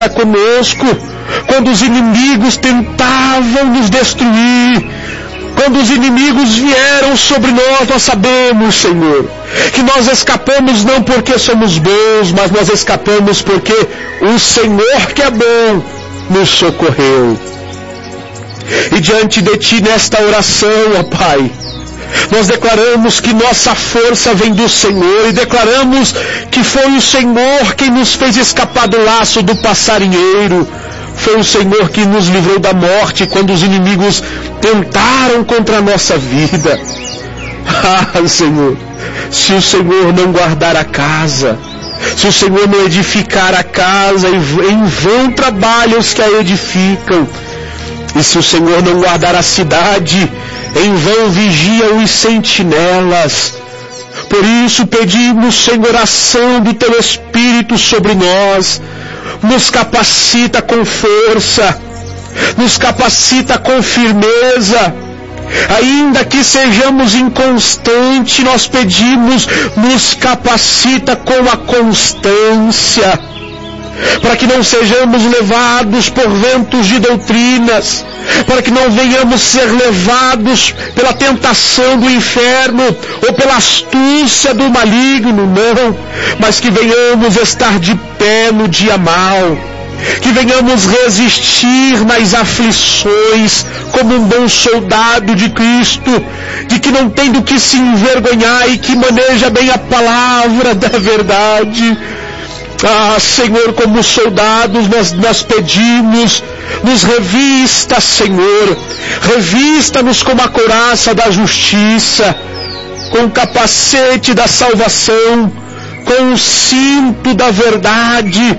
conosco, quando os inimigos tentavam nos destruir, quando os inimigos vieram sobre nós, nós sabemos, Senhor, que nós escapamos não porque somos bons, mas nós escapamos porque o Senhor que é bom nos socorreu. E diante de Ti nesta oração, ó Pai, nós declaramos que nossa força vem do Senhor e declaramos que foi o Senhor quem nos fez escapar do laço do passarinheiro. Foi o Senhor que nos livrou da morte quando os inimigos tentaram contra a nossa vida. Ah, Senhor, se o Senhor não guardar a casa, se o Senhor não edificar a casa, em vão trabalham os que a edificam. E se o Senhor não guardar a cidade, em vão vigiam os sentinelas. Por isso pedimos, Senhor, a ação do Teu Espírito sobre nós. Nos capacita com força, nos capacita com firmeza. Ainda que sejamos inconstantes, nós pedimos, nos capacita com a constância, para que não sejamos levados por ventos de doutrinas, para que não venhamos ser levados pela tentação do inferno ou pela astúcia do maligno, não, mas que venhamos estar de pé no dia mau, que venhamos resistir nas aflições como um bom soldado de Cristo, de que não tem do que se envergonhar e que maneja bem a palavra da verdade. Ah, Senhor, como soldados nós pedimos, nos revista, Senhor, revista-nos com a couraça da justiça, com o capacete da salvação, com o cinto da verdade,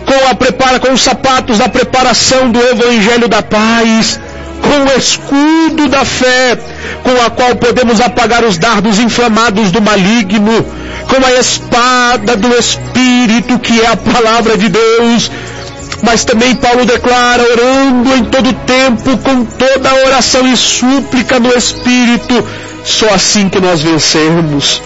com os sapatos da preparação do Evangelho da paz, com o escudo da fé, com a qual podemos apagar os dardos inflamados do maligno, com a espada do Espírito, que é a palavra de Deus. Mas também Paulo declara, orando em todo tempo, com toda a oração e súplica no Espírito, só assim que nós vencemos.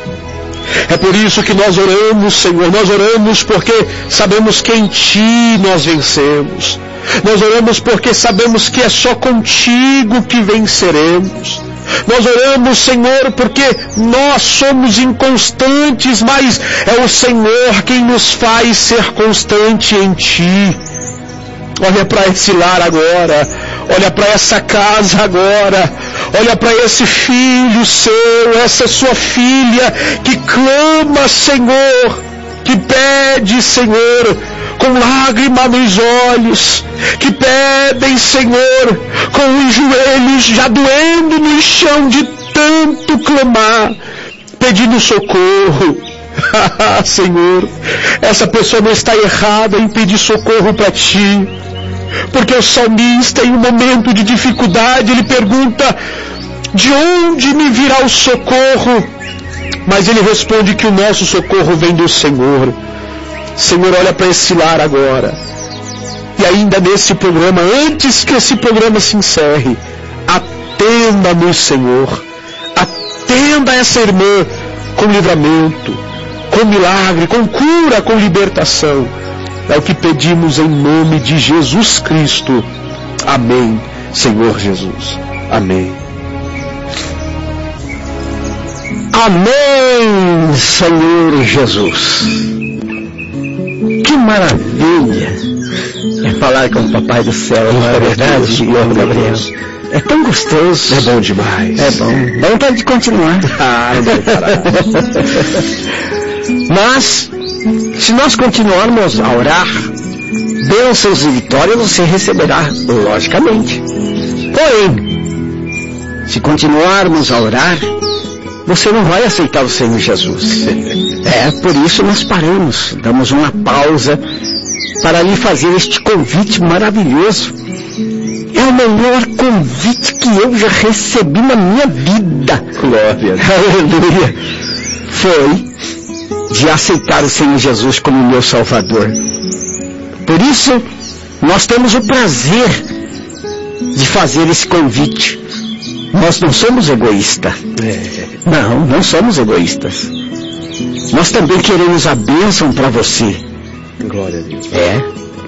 É por isso que nós oramos, Senhor, nós oramos porque sabemos que em Ti nós vencemos. Nós oramos porque sabemos que é só contigo que venceremos. Nós oramos, Senhor, porque nós somos inconstantes, mas é o Senhor quem nos faz ser constante em Ti. Olha para esse lar agora, olha para essa casa agora, olha para esse filho seu, essa sua filha que clama, Senhor, que pede, Senhor, com lágrima nos olhos, que pedem, Senhor, com os joelhos já doendo no chão de tanto clamar, pedindo socorro. Senhor, essa pessoa não está errada em pedir socorro para Ti, porque o salmista, em um momento de dificuldade, ele pergunta, de onde me virá o socorro? Mas ele responde que o nosso socorro vem do Senhor. Senhor, olha para esse lar agora, e ainda nesse programa, antes que esse programa se encerre, atenda-nos, Senhor, atenda essa irmã com livramento, com milagre, com cura, com libertação. É o que pedimos em nome de Jesus Cristo. Amém, Senhor Jesus. Amém. Amém, Senhor Jesus. Que maravilha é falar com o Papai do Céu, não é verdade, Senhor Gabriel? É tão gostoso. É bom demais. É bom. Dá vontade de continuar. Não vai parar. Mas, se nós continuarmos a orar, bênçãos e vitórias você receberá, logicamente. Porém, se continuarmos a orar, você não vai aceitar o Senhor Jesus. Por isso nós paramos, damos uma pausa para lhe fazer este convite maravilhoso. É o melhor convite que eu já recebi na minha vida. Glória. Aleluia. Foi de aceitar o Senhor Jesus como meu Salvador. Por isso, nós temos o prazer de fazer esse convite. Nós não somos egoístas. Não somos egoístas. Nós também queremos a bênção para você. Glória a Deus.